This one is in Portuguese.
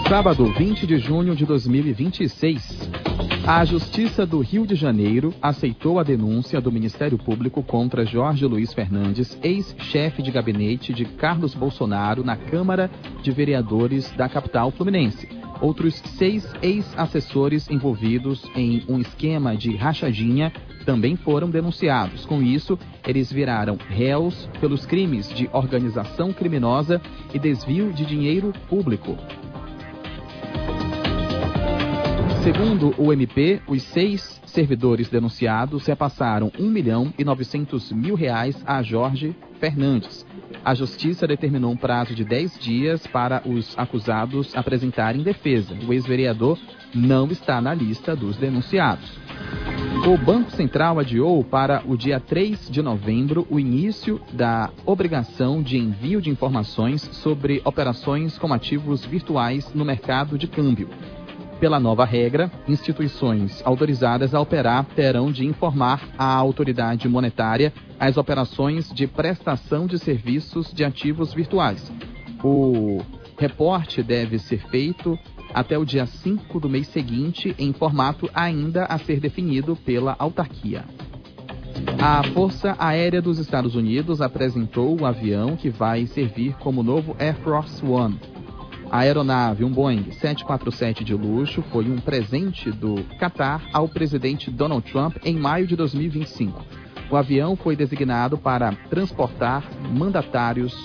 Sábado, 20 de junho de 2026. A Justiça do Rio de Janeiro aceitou a denúncia do Ministério Público contra Jorge Luiz Fernandes, ex-chefe de gabinete de Carlos Bolsonaro na Câmara de Vereadores da capital fluminense. Outros 6 ex-assessores envolvidos em um esquema de rachadinha também foram denunciados. Com isso, eles viraram réus pelos crimes de organização criminosa e desvio de dinheiro público. Segundo o MP, os 6 servidores denunciados repassaram R$ 1.900.000 a Jorge Fernandes. A Justiça determinou um prazo de 10 dias para os acusados apresentarem defesa. O ex-vereador não está na lista dos denunciados. O Banco Central adiou para o dia 3 de novembro o início da obrigação de envio de informações sobre operações com ativos virtuais no mercado de câmbio. Pela nova regra, instituições autorizadas a operar terão de informar à autoridade monetária as operações de prestação de serviços de ativos virtuais. O reporte deve ser feito até o dia 5 do mês seguinte, em formato ainda a ser definido pela autarquia. A Força Aérea dos Estados Unidos apresentou o avião que vai servir como novo Air Force One. A aeronave, um Boeing 747 de luxo, foi um presente do Catar ao presidente Donald Trump em maio de 2025. O avião foi designado para transportar mandatários